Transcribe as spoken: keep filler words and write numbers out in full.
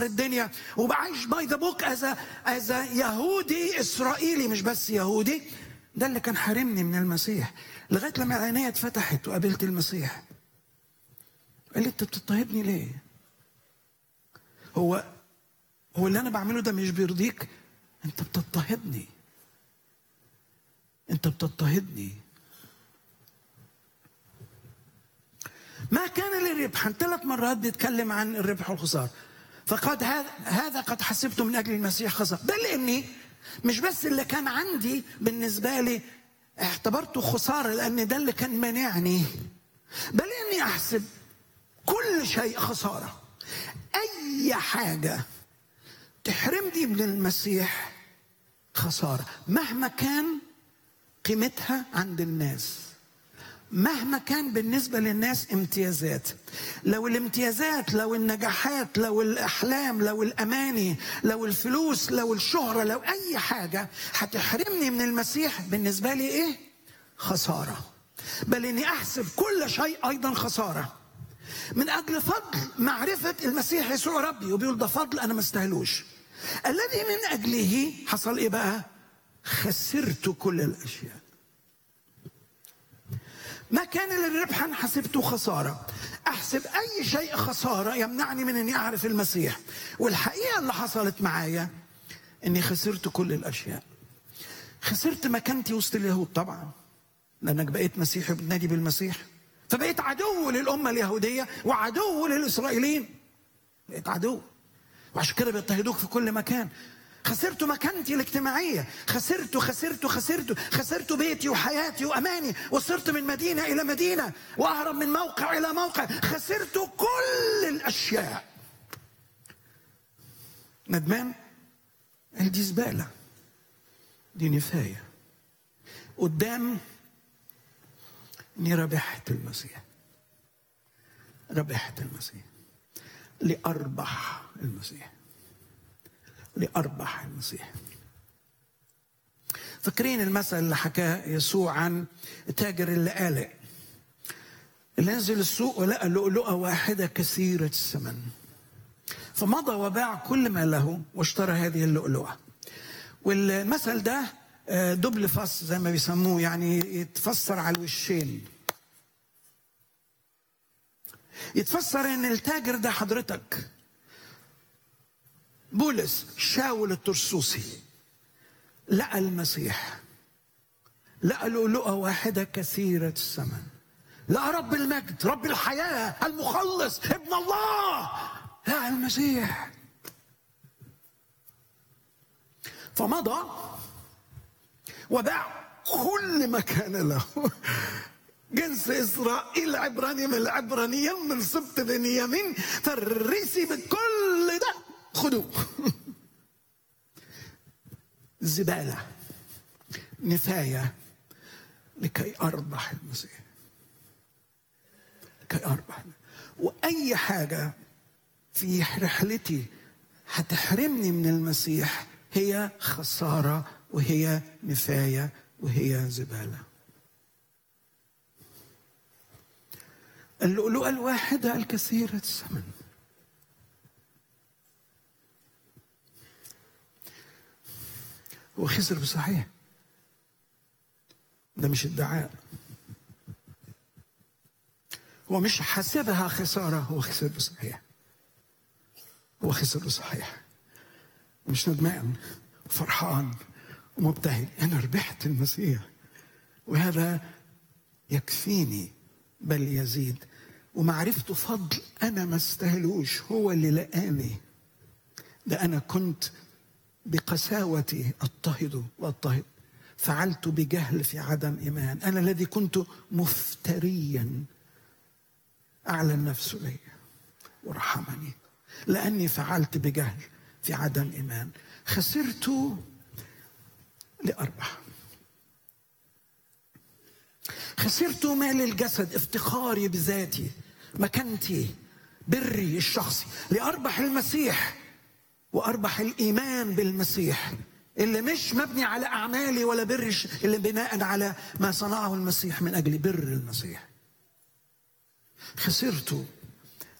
الدنيا وبعيش باي ذا بوك از از يهودي اسرائيلي، مش بس يهودي. ده اللي كان حارمني من المسيح لغايه لما عينيا اتفتحت وقابلت المسيح. قال لي انت بتضطهدني ليه؟ هو هو اللي انا بعمله ده مش بيرضيك؟ انت بتضطهدني، انت بتضطهدني. ما كان للربح، ثلاث مرات بيتكلم عن الربح والخساره. فقد هذا قد حسبته من اجل المسيح خساره. ده لاني مش بس اللي كان عندي بالنسبه لي اعتبرته خساره لان ده اللي كان مانعني، بل اني احسب كل شيء خساره. اي حاجه تحرمني من المسيح خساره، مهما كان قيمتها عند الناس، مهما كان بالنسبة للناس امتيازات. لو الامتيازات، لو النجاحات، لو الأحلام، لو الأماني، لو الفلوس، لو الشهرة، لو أي حاجة هتحرمني من المسيح، بالنسبة لي إيه؟ خسارة. بل إني أحسب كل شيء أيضا خسارة من أجل فضل معرفة المسيح يسوع ربي. وبيقول ده فضل أنا ما استاهلوش، الذي من أجله حصل إيه بقى؟ خسرت كل الأشياء. ما كان للربح حسبته خسارة. أحسب أي شيء خسارة يمنعني من أني أعرف المسيح. والحقيقة اللي حصلت معايا أني خسرت كل الأشياء. خسرت مكانتي وسط اليهود طبعا، لأنك بقيت مسيحي وبتنادي بالمسيح، فبقيت عدو للأمة اليهودية وعدو للإسرائيليين. بقيت عدو، وعشان كده بيضطهدوك في كل مكان. خسرت مكانتي الاجتماعية، خسرت خسرت خسرت خسرت بيتي وحياتي وأماني، وصرت من مدينة إلى مدينة وأهرب من موقع إلى موقع. خسرت كل الأشياء. ندمان؟ دي زبالة، دي نفاية قدام إني ربحت المسيح. ربحت المسيح لأربح المسيح، لأربح المسيح. فاكرين المثل اللي حكاه يسوع عن التاجر اللي قالق، اللي نزل السوق ولقى لؤلؤة واحدة كثيرة الثمن، فمضى وباع كل ما له واشترى هذه اللؤلؤة. والمثل ده دبل فص زي ما بيسموه، يعني يتفسر على الوشين. يتفسر ان التاجر ده حضرتك بولس شاول الترسوسي، لقى المسيح، لقى لؤلؤة واحدة كثيرة الثمن، لقى رب المجد، رب الحياة، المخلص، ابن الله، لقى المسيح. فمضى وباع كل ما كان له. جنس إسرائيل عبراني من العبرانيين من سبط بنيامين، فرسي بكل ده خدوه. زبالة، نفاية، لكي أربح المسيح، لكي أربح. وأي حاجة في رحلتي هتحرمني من المسيح هي خسارة، وهي نفاية، وهي زبالة. اللؤلؤة الواحدة الكثيرة الثمن. هو خسر بصحيح، ده مش ادعاء، هو مش حاسبها خسارة، هو خسر بصحيح، هو خسر بصحيح. مش ندمان، فرحان ومبتهج، أنا ربحت المسيح وهذا يكفيني بل يزيد. ومعرفته فضل أنا ما استاهلوش، هو اللي لقاني. ده أنا كنت بقساوتي اضطهد واضطهد، فعلت بجهل في عدم إيمان. أنا الذي كنت مفتريا أعلن نفسه لي ورحمني، لأني فعلت بجهل في عدم إيمان. خسرت لأربح. خسرت مال الجسد، افتخاري بذاتي، مكانتي، بري الشخصي، لأربح المسيح وأربح الإيمان بالمسيح اللي مش مبني على أعمالي ولا بر، اللي بناء على ما صنعه المسيح من أجل بر المسيح. خسرت